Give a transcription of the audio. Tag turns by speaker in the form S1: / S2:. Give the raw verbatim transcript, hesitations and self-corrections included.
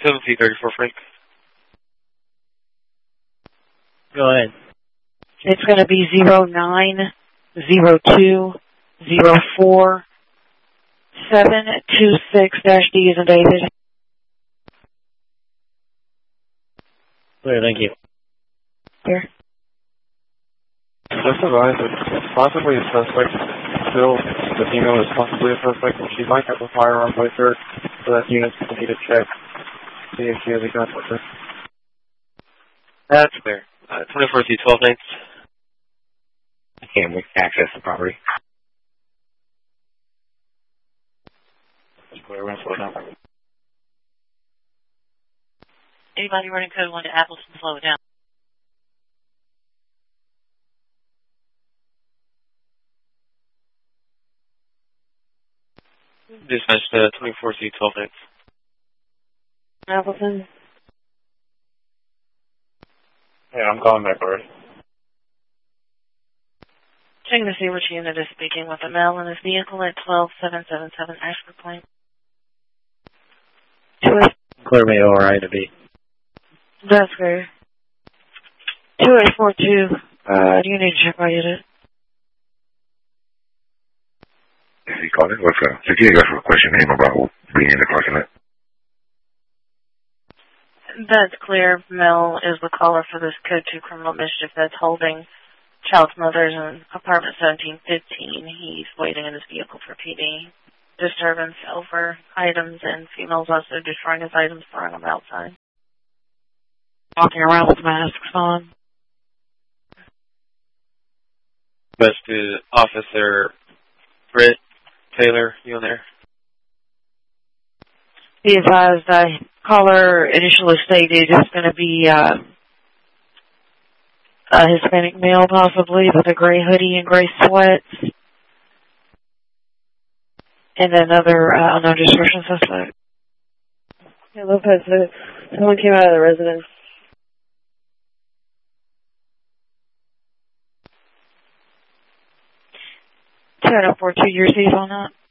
S1: seven P thirty-four Frank.
S2: Go ahead.
S3: It's going to be zero nine zero two zero four seven two six dash D as in David.
S2: Clear, thank you.
S3: Here.
S1: Just advise that possibly a suspect still, the female is possibly a suspect, and she might have a firearm with her, so that unit's going to need to check, see if she has a gun with her. That's fair. Uh, twenty-four C twelve ninths.
S4: I can't access the property.
S1: That's clear, we're going to slow down.
S3: Anybody running code one to Appleton, slow it down.
S1: Dispatch to twenty-four C twelve ninths.
S3: Appleton?
S1: Yeah, I'm calling back already.
S3: Checking to see which unit is speaking with a male in his vehicle at twelve seven seven seven Ashford Plain. two eight.
S2: Clear me O R I to B.
S3: That's fair. two eight four two, uh, do you need to check my unit?
S4: Is he calling? What's up? Security guys will question him about being in the parking lot.
S3: That's clear. Mel is the caller for this Code two criminal mischief that's holding child mothers in apartment seventeen fifteen. He's waiting in his vehicle for P D. Disturbance over items and females also destroying his items, throwing them outside. Walking around with masks on.
S1: Best to Officer Britt Taylor, you on there?
S3: Be advised, uh, caller initially stated it's going to be uh, a Hispanic male possibly with a gray hoodie and gray sweats. And another uh, unknown description suspect.
S5: Yeah, Lopez, uh, someone came out of the residence.
S3: two oh four two, you receive on that?